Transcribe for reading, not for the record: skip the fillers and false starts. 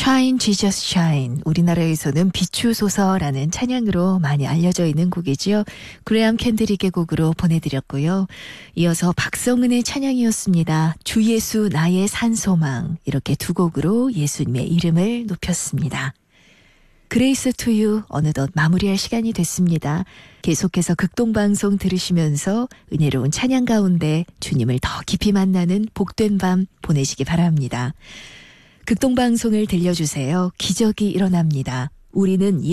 Shine Jesus Shine, 우리나라에서는 비추소서라는 찬양으로 많이 알려져 있는 곡이지요. 그레암 캔드릭의 곡으로 보내드렸고요. 이어서 박성은의 찬양이었습니다. 주 예수 나의 산소망, 이렇게 두 곡으로 예수님의 이름을 높였습니다. 그레이스 투 유 어느덧 마무리할 시간이 됐습니다. 계속해서 극동방송 들으시면서 은혜로운 찬양 가운데 주님을 더 깊이 만나는 복된 밤 보내시기 바랍니다. 극동방송을 들려주세요. 기적이 일어납니다. 우리는